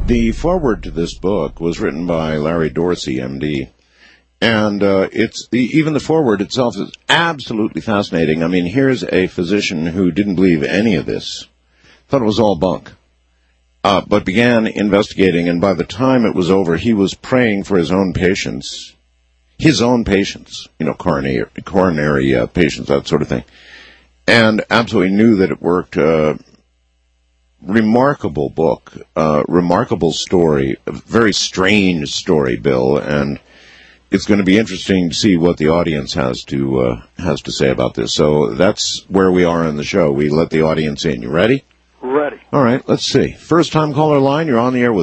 The foreword to this book was written by Larry Dorsey, M.D., and even the foreword itself is absolutely fascinating. I mean, here's a physician who didn't believe any of this, thought it was all bunk, but began investigating, and by the time it was over, he was praying for his own patients, coronary patients, that sort of thing, and absolutely knew that it worked. Remarkable book, remarkable story, a very strange story, Bill, and it's going to be interesting to see what the audience has to say about this. So that's where we are in the show. We let the audience in. You ready? Ready. All right, let's see. First time caller line, you're on the air with